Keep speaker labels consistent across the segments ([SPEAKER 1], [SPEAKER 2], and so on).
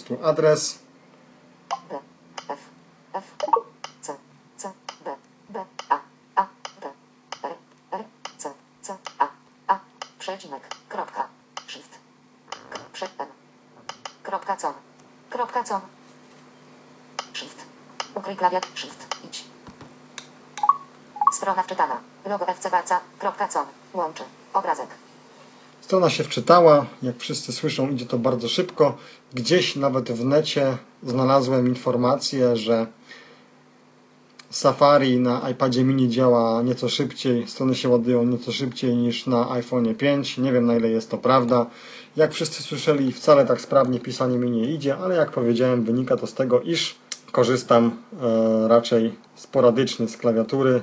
[SPEAKER 1] prostu adres.
[SPEAKER 2] B, F, C, C, B, B, A, D, R, C, C, A, przecinek, kropka, shift, przed M, kropka com, shift, ukryj klawiat, shift, idź. Strona wczytana, logo fcbarca.com, łączy, obrazek.
[SPEAKER 1] Strona się wczytała, jak wszyscy słyszą, idzie to bardzo szybko. Gdzieś nawet w necie znalazłem informację, że Safari na iPadzie mini działa nieco szybciej, strony się ładują nieco szybciej niż na iPhone 5. Nie wiem, na ile jest to prawda. Jak wszyscy słyszeli, wcale tak sprawnie pisanie mi nie idzie, ale jak powiedziałem, wynika to z tego, iż korzystam raczej sporadycznie z klawiatury.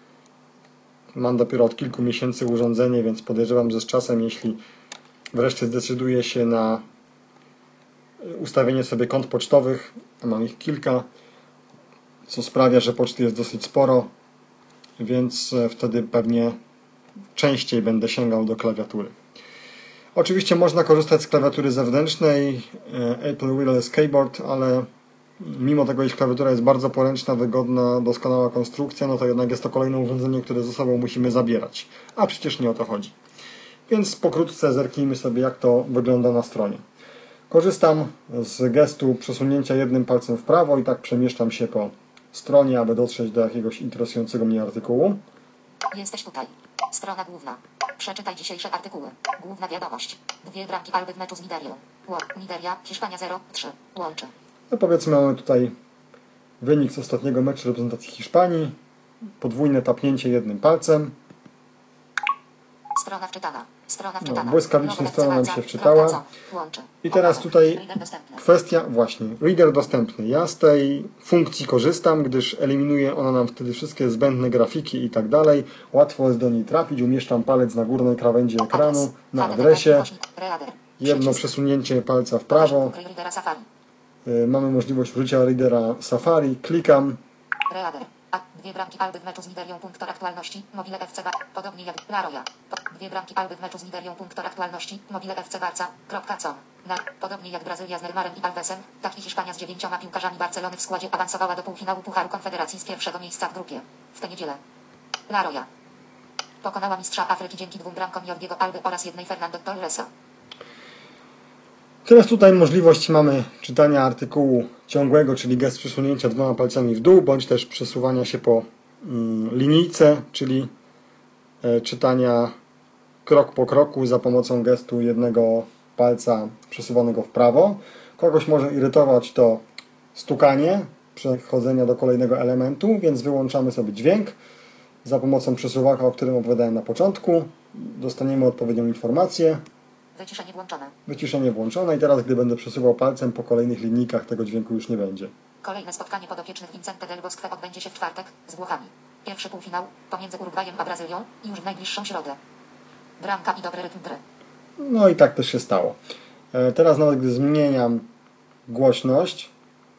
[SPEAKER 1] Mam dopiero od kilku miesięcy urządzenie, więc podejrzewam, że z czasem, jeśli wreszcie zdecyduję się na ustawienie sobie kont pocztowych, a mam ich kilka, co sprawia, że poczty jest dosyć sporo, więc wtedy pewnie częściej będę sięgał do klawiatury. Oczywiście można korzystać z klawiatury zewnętrznej Apple Wireless Keyboard, ale mimo tego, iż klawiatura jest bardzo poręczna, wygodna, doskonała konstrukcja, no to jednak jest to kolejne urządzenie, które ze sobą musimy zabierać. A przecież nie o to chodzi. Więc pokrótce zerknijmy sobie, jak to wygląda na stronie. Korzystam z gestu przesunięcia jednym palcem w prawo i tak przemieszczam się po stronie, aby dotrzeć do jakiegoś interesującego mnie artykułu.
[SPEAKER 2] Jesteś tutaj. Strona główna. Przeczytaj dzisiejsze artykuły. Główna wiadomość. 2 bramki Alby w meczu z Nigerią. Nigeria, Hiszpania 0-3. Łączy.
[SPEAKER 1] No powiedzmy, mamy tutaj wynik z ostatniego meczu reprezentacji Hiszpanii. Podwójne tapnięcie jednym palcem.
[SPEAKER 2] Strona wczytana.
[SPEAKER 1] Błyskawicznie strona nam się wczytała. I teraz tutaj kwestia właśnie, reader dostępny. Ja z tej funkcji korzystam, gdyż eliminuje ona nam wtedy wszystkie zbędne grafiki i tak dalej. Łatwo jest do niej trafić. Umieszczam palec na górnej krawędzi ekranu, na adresie. Jedno przesunięcie palca w prawo. Mamy możliwość użycia readera Safari. Klikam.
[SPEAKER 2] 2 bramki Alby w meczu z Nigerią. Punktor aktualności. Mobile FC Bar. Podobnie jak Laroja. 2 bramki Alby w meczu z Nigerią. Punktor aktualności. Mobile FC Barca.com. Podobnie jak Brazylia z Neymarem i Alvesem, tak i Hiszpania z 9 piłkarzami Barcelony w składzie awansowała do półfinału Pucharu Konfederacji z pierwszego miejsca w grupie. W tę niedzielę Laroja pokonała mistrza Afryki dzięki 2 bramkom Jorgiego Alby oraz 1 Fernando Torresa.
[SPEAKER 1] Teraz tutaj możliwość mamy czytania artykułu ciągłego, czyli gest przesunięcia 2 palcami w dół, bądź też przesuwania się po linijce, czyli czytania krok po kroku za pomocą gestu jednego palca przesuwanego w prawo. Kogoś może irytować to stukanie, przechodzenia do kolejnego elementu, więc wyłączamy sobie dźwięk. Za pomocą przesuwaka, o którym opowiadałem na początku, dostaniemy odpowiednią informację.
[SPEAKER 2] Wyciszenie włączone.
[SPEAKER 1] Wyciszenie włączone i teraz, gdy będę przesuwał palcem po kolejnych linijkach, tego dźwięku już nie będzie.
[SPEAKER 2] Kolejne spotkanie podopiecznych Vicente del Bosque odbędzie się w czwartek z Włochami. Pierwszy półfinał pomiędzy Urugwajem a Brazylią i już w najbliższą środę. Bramka i dobry rytm gry.
[SPEAKER 1] No i tak też się stało. Teraz nawet gdy zmieniam głośność,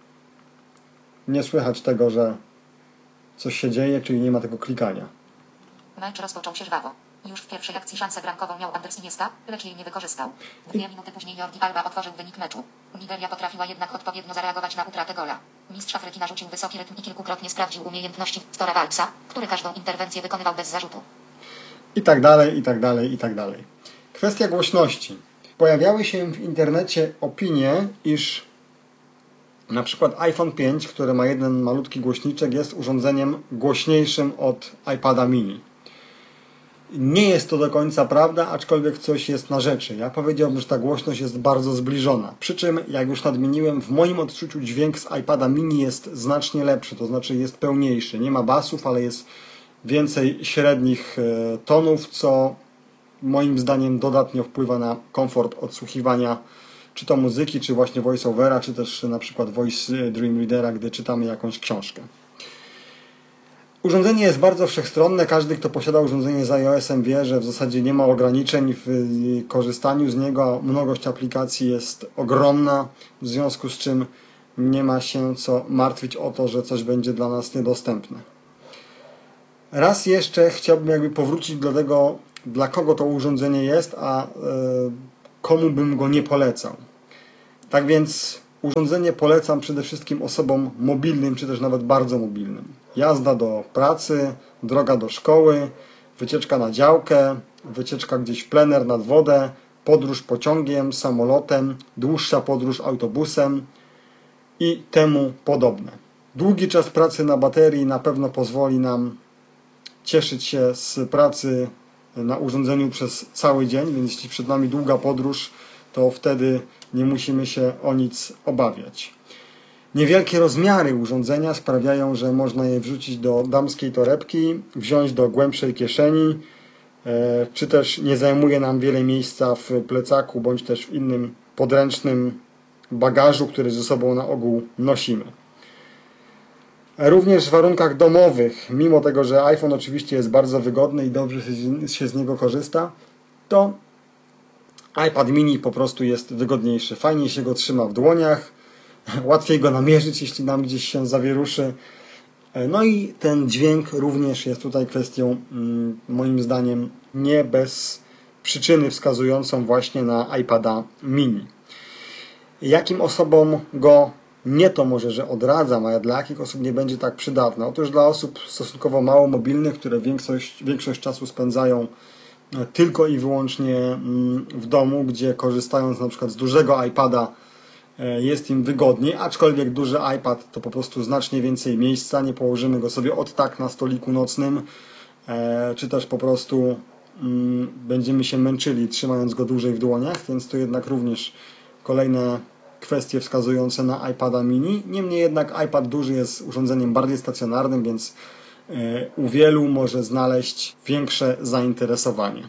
[SPEAKER 1] nie słychać tego, że coś się dzieje, czyli nie ma tego klikania.
[SPEAKER 2] Mecz rozpoczął się żwawo. Już w pierwszej akcji szansę bramkową miał Anders Iniesta, lecz jej nie wykorzystał. 2 minuty później Jordi Alba otworzył wynik meczu. Nigeria potrafiła jednak odpowiednio zareagować na utratę gola. Mistrz Afryki narzucił wysoki rytm i kilkukrotnie sprawdził umiejętności Tora Walca, który każdą interwencję wykonywał bez zarzutu.
[SPEAKER 1] I tak dalej, i tak dalej, i tak dalej. Kwestia głośności. Pojawiały się w internecie opinie, iż na przykład iPhone 5, który ma jeden malutki głośniczek, jest urządzeniem głośniejszym od iPada mini. Nie jest to do końca prawda, aczkolwiek coś jest na rzeczy. Ja powiedziałbym, że ta głośność jest bardzo zbliżona. Przy czym, jak już nadmieniłem, w moim odczuciu dźwięk z iPada mini jest znacznie lepszy, to znaczy jest pełniejszy. Nie ma basów, ale jest więcej średnich tonów, co moim zdaniem dodatnio wpływa na komfort odsłuchiwania czy to muzyki, czy właśnie voice-overa, czy też na przykład Voice Dream Readera, gdy czytamy jakąś książkę. Urządzenie jest bardzo wszechstronne. Każdy, kto posiada urządzenie z iOS-em, wie, że w zasadzie nie ma ograniczeń w korzystaniu z niego. Mnogość aplikacji jest ogromna, w związku z czym nie ma się co martwić o to, że coś będzie dla nas niedostępne. Raz jeszcze chciałbym powrócić do tego, dla kogo to urządzenie jest, a komu bym go nie polecał. Tak więc Urządzenie polecam przede wszystkim osobom mobilnym, czy też nawet bardzo mobilnym. Jazda do pracy, droga do szkoły, wycieczka na działkę, wycieczka gdzieś w plener nad wodę, podróż pociągiem, samolotem, dłuższa podróż autobusem i temu podobne. Długi czas pracy na baterii na pewno pozwoli nam cieszyć się z pracy na urządzeniu przez cały dzień, więc jeśli przed nami długa podróż, to wtedy nie musimy się o nic obawiać. Niewielkie rozmiary urządzenia sprawiają, że można je wrzucić do damskiej torebki, wziąć do głębszej kieszeni, czy też nie zajmuje nam wiele miejsca w plecaku, bądź też w innym podręcznym bagażu, który ze sobą na ogół nosimy. Również w warunkach domowych, mimo tego, że iPhone oczywiście jest bardzo wygodny i dobrze się z niego korzysta, to iPad mini po prostu jest wygodniejszy. Fajniej się go trzyma w dłoniach, łatwiej go namierzyć, jeśli nam gdzieś się zawieruszy. No i ten dźwięk również jest tutaj kwestią, moim zdaniem, nie bez przyczyny wskazującą właśnie na iPada mini. Jakim osobom go nie to może, że odradzam, a dla jakich osób nie będzie tak przydatne? Otóż dla osób stosunkowo mało mobilnych, które większość czasu spędzają tylko i wyłącznie w domu, gdzie korzystając na przykład z dużego iPada jest im wygodniej, aczkolwiek duży iPad to po prostu znacznie więcej miejsca, nie położymy go sobie od tak na stoliku nocnym, czy też po prostu będziemy się męczyli trzymając go dłużej w dłoniach, więc to jednak również kolejne kwestie wskazujące na iPada mini. Niemniej jednak iPad duży jest urządzeniem bardziej stacjonarnym, więc u wielu może znaleźć większe zainteresowanie.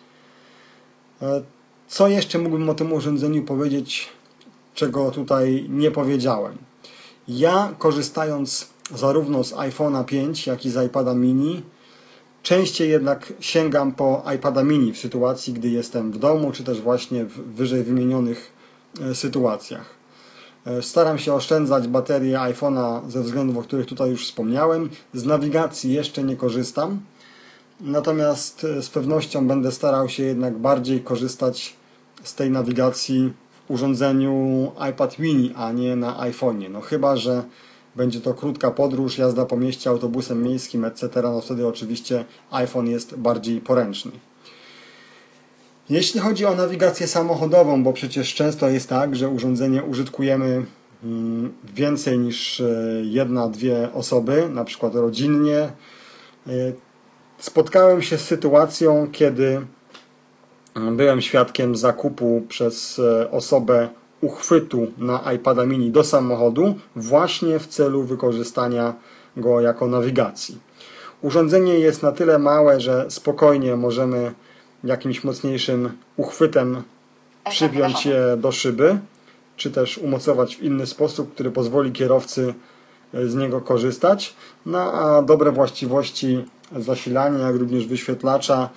[SPEAKER 1] Co jeszcze mógłbym o tym urządzeniu powiedzieć, czego tutaj nie powiedziałem? Ja, korzystając zarówno z iPhone'a 5, jak i z iPada mini, częściej jednak sięgam po iPada mini w sytuacji, gdy jestem w domu, czy też właśnie w wyżej wymienionych sytuacjach. Staram się oszczędzać baterię iPhone'a ze względów, o których tutaj już wspomniałem. Z nawigacji jeszcze nie korzystam, natomiast z pewnością będę starał się jednak bardziej korzystać z tej nawigacji w urządzeniu iPad mini, a nie na iPhone'ie. No chyba że będzie to krótka podróż, jazda po mieście autobusem miejskim, etc., no wtedy oczywiście iPhone jest bardziej poręczny. Jeśli chodzi o nawigację samochodową, bo przecież często jest tak, że urządzenie użytkujemy więcej niż jedna, dwie osoby, na przykład rodzinnie. Spotkałem się z sytuacją, kiedy byłem świadkiem zakupu przez osobę uchwytu na iPada mini do samochodu właśnie w celu wykorzystania go jako nawigacji. Urządzenie jest na tyle małe, że spokojnie możemy jakimś mocniejszym uchwytem przypiąć je do szyby, czy też umocować w inny sposób, który pozwoli kierowcy z niego korzystać. No a dobre właściwości zasilania, jak również wyświetlacza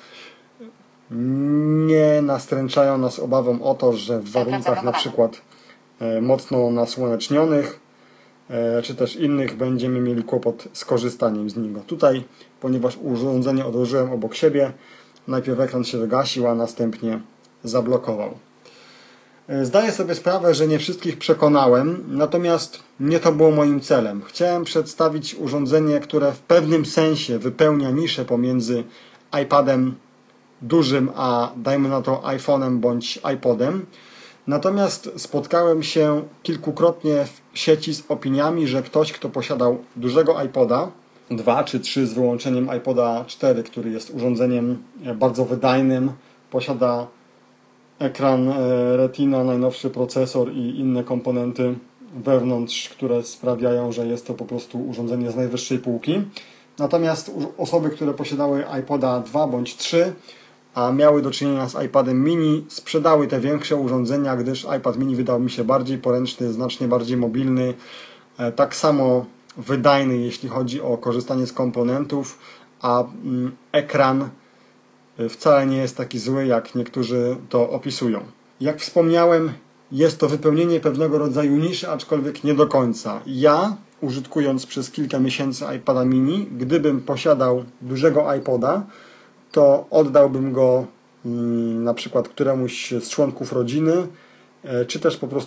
[SPEAKER 1] nie nastręczają nas obawą o to, że w warunkach na przykład mocno nasłonecznionych, czy też innych będziemy mieli kłopot z korzystaniem z niego. Tutaj, ponieważ urządzenie odłożyłem obok siebie, najpierw ekran się wygasił, a następnie zablokował. Zdaję sobie sprawę, że nie wszystkich przekonałem, natomiast nie to było moim celem. Chciałem przedstawić urządzenie, które w pewnym sensie wypełnia niszę pomiędzy iPadem dużym, a dajmy na to iPhone'em bądź iPodem. Natomiast spotkałem się kilkukrotnie w sieci z opiniami, że ktoś, kto posiadał dużego iPoda, 2 czy 3 z wyłączeniem iPoda 4, który jest urządzeniem bardzo wydajnym, posiada ekran Retina, najnowszy procesor i inne komponenty wewnątrz, które sprawiają, że jest to po prostu urządzenie z najwyższej półki. Natomiast osoby, które posiadały iPoda 2 bądź 3, a miały do czynienia z iPadem mini, sprzedały te większe urządzenia, gdyż iPad mini wydał mi się bardziej poręczny, znacznie bardziej mobilny, tak samo wydajny, jeśli chodzi o korzystanie z komponentów, a ekran wcale nie jest taki zły, jak niektórzy to opisują. Jak wspomniałem, jest to wypełnienie pewnego rodzaju niszy, aczkolwiek nie do końca. Ja, użytkując przez kilka miesięcy iPada mini, gdybym posiadał dużego iPoda, to oddałbym go na przykład któremuś z członków rodziny, czy też po prostu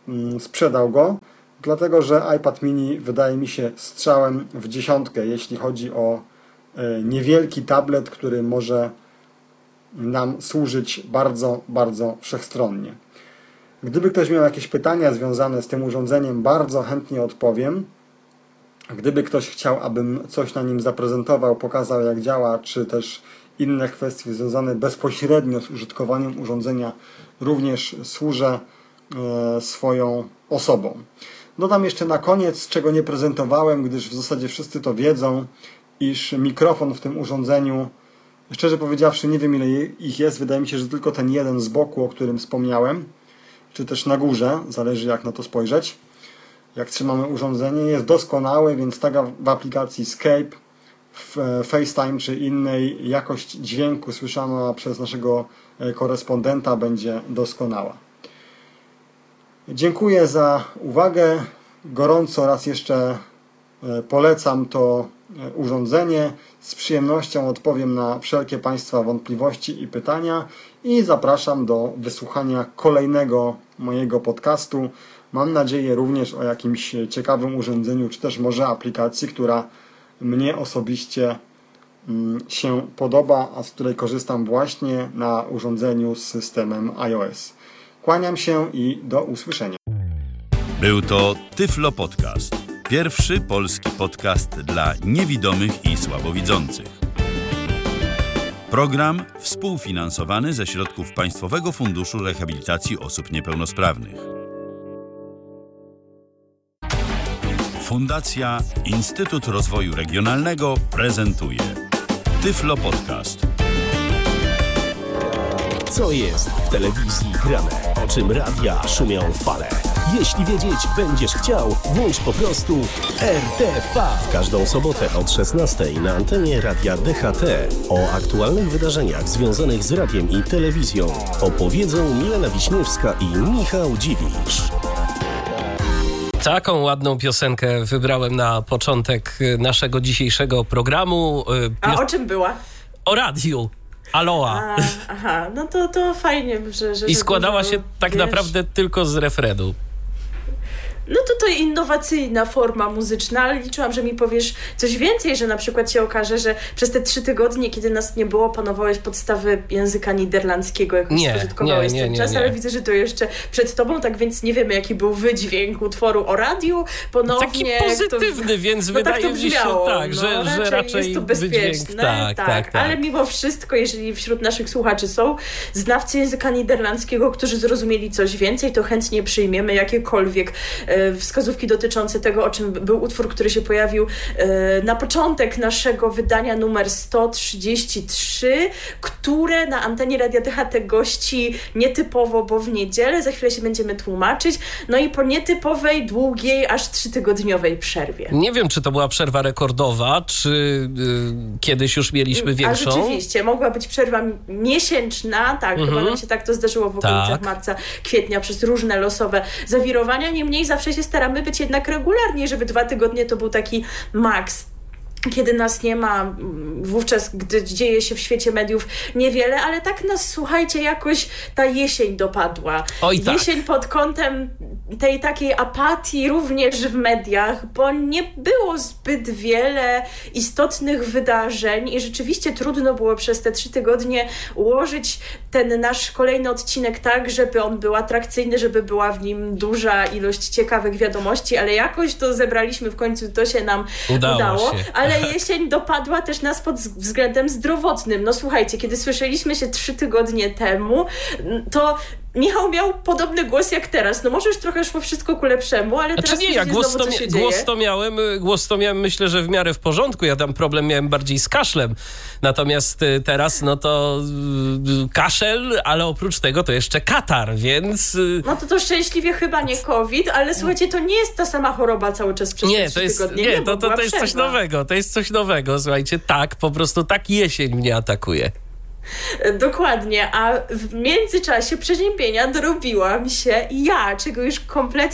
[SPEAKER 1] sprzedał go, dlatego że iPad mini wydaje mi się strzałem w dziesiątkę, jeśli chodzi o niewielki tablet, który może nam służyć bardzo, bardzo wszechstronnie. Gdyby ktoś miał jakieś pytania związane z tym urządzeniem, bardzo chętnie odpowiem. Gdyby ktoś chciał, abym coś na nim zaprezentował, pokazał jak działa, czy też inne kwestie związane bezpośrednio z użytkowaniem urządzenia, również służę swoją osobą. Dodam jeszcze na koniec, czego nie prezentowałem, gdyż w zasadzie wszyscy to wiedzą, iż mikrofon w tym urządzeniu, szczerze powiedziawszy, nie wiem ile ich jest, wydaje mi się, że tylko ten jeden z boku, o którym wspomniałem, czy też na górze, zależy jak na to spojrzeć, jak trzymamy urządzenie, jest doskonały, więc tak w aplikacji Skype, w FaceTime czy innej jakość dźwięku słyszana przez naszego korespondenta będzie doskonała. Dziękuję za uwagę. Gorąco raz jeszcze polecam to urządzenie. Z przyjemnością odpowiem na wszelkie Państwa wątpliwości i pytania i zapraszam do wysłuchania kolejnego mojego podcastu. Mam nadzieję również o jakimś ciekawym urządzeniu, czy też może aplikacji, która mnie osobiście się podoba, a z której korzystam właśnie na urządzeniu z systemem iOS. Kłaniam się i do usłyszenia.
[SPEAKER 3] Był to Tyflo Podcast. Pierwszy polski podcast dla niewidomych i słabowidzących. Program współfinansowany ze środków Państwowego Funduszu Rehabilitacji Osób Niepełnosprawnych. Fundacja Instytut Rozwoju Regionalnego prezentuje Tyflo Podcast.
[SPEAKER 4] Co jest w telewizji grane? O czym radia szumią fale? Jeśli wiedzieć będziesz chciał, włącz po prostu RTV. W każdą sobotę od 16 na antenie Radia DHT o aktualnych wydarzeniach związanych z radiem i telewizją opowiedzą Milena Wiśniewska i Michał Dziwisz.
[SPEAKER 5] Taką ładną piosenkę wybrałem na początek naszego dzisiejszego programu.
[SPEAKER 6] A o czym była?
[SPEAKER 5] O radiu. Aloha.
[SPEAKER 6] Aha, no to fajnie, że
[SPEAKER 5] I składała się tak naprawdę tylko z refrenu.
[SPEAKER 6] No to innowacyjna forma muzyczna, ale liczyłam, że mi powiesz coś więcej, że na przykład się okaże, że przez te 3 tygodnie, kiedy nas nie było, panowałeś podstawy języka niderlandzkiego, jak spożytkowałeś ten czas, ale widzę, że to jeszcze przed tobą, tak więc nie wiemy, jaki był wydźwięk utworu o radiu. Ponownie
[SPEAKER 5] taki pozytywny, więc no wydaje tak mi się, tak, że raczej
[SPEAKER 6] jest to bezpieczne. Tak. Ale mimo wszystko, jeżeli wśród naszych słuchaczy są znawcy języka niderlandzkiego, którzy zrozumieli coś więcej, to chętnie przyjmiemy jakiekolwiek wskazówki dotyczące tego, o czym był utwór, który się pojawił na początek naszego wydania numer 133, które na antenie Radia DHT gości nietypowo, bo w niedzielę, za chwilę się będziemy tłumaczyć, no i po nietypowej, długiej, aż 3-tygodniowej przerwie.
[SPEAKER 5] Nie wiem, czy to była przerwa rekordowa, czy kiedyś już mieliśmy większą.
[SPEAKER 6] A rzeczywiście, mogła być przerwa miesięczna, tak, chyba nam się tak to zdarzyło w okolicach marca, kwietnia, przez różne losowe zawirowania, niemniej zawsze się staramy być jednak regularnie, żeby 2 tygodnie to był taki maks. Kiedy nas nie ma, wówczas, gdy dzieje się w świecie mediów niewiele, ale tak nas, słuchajcie, jakoś ta jesień dopadła.
[SPEAKER 5] Oj, tak.
[SPEAKER 6] Jesień pod kątem tej takiej apatii również w mediach, bo nie było zbyt wiele istotnych wydarzeń i rzeczywiście trudno było przez te 3 tygodnie ułożyć ten nasz kolejny odcinek tak, żeby on był atrakcyjny, żeby była w nim duża ilość ciekawych wiadomości, ale jakoś to zebraliśmy w końcu, to się nam udało. Ale jesień dopadła też nas pod względem zdrowotnym. No słuchajcie, kiedy słyszeliśmy się 3 tygodnie temu, to Michał miał podobny głos jak teraz. No może już trochę szło wszystko ku lepszemu, ale teraz
[SPEAKER 5] nie, ja
[SPEAKER 6] znowu, co się dzieje.
[SPEAKER 5] Głos to miałem, myślę, że w miarę w porządku. Ja tam problem miałem bardziej z kaszlem. Natomiast teraz, no to kaszel, ale oprócz tego to jeszcze katar, więc...
[SPEAKER 6] No to szczęśliwie chyba nie COVID, ale słuchajcie, to nie jest ta sama choroba cały czas przez te 3 tygodnie.
[SPEAKER 5] Nie, to jest coś nowego. To jest coś nowego, słuchajcie. Tak, po prostu tak jesień mnie atakuje.
[SPEAKER 6] Dokładnie, a w międzyczasie przeziębienia dorobiłam się ja, czego już kompletnie